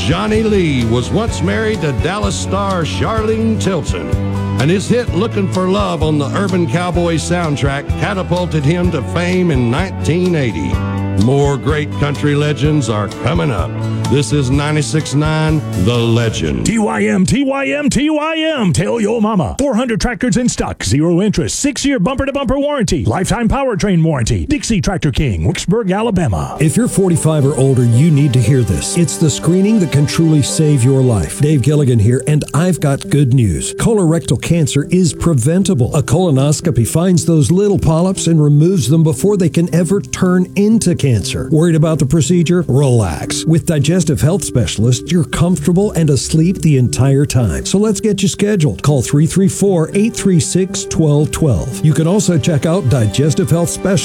Johnny Lee was once married to Dallas star Charlene Tilton, and his hit Looking for Love on the Urban Cowboy soundtrack catapulted him to fame in 1980. More great country legends are coming up. This is 96.9 The Legend. TYM, TYM, TYM. Tell your mama. 400 tractors in stock. 0 interest. 6-year bumper-to-bumper warranty. Lifetime powertrain warranty. Dixie Tractor King, Wicksburg, Alabama. If you're 45 or older, you need to hear this. It's the screening that can truly save your life. Dave Gilligan here, and I've got good news. Colorectal cancer is preventable. A colonoscopy finds those little polyps and removes them before they can ever turn into cancer. Worried about the procedure? Relax. With Digestive Health Specialist, you're comfortable and asleep the entire time. So let's get you scheduled. Call 334-836-1212. You can also check out Digestive Health Specialist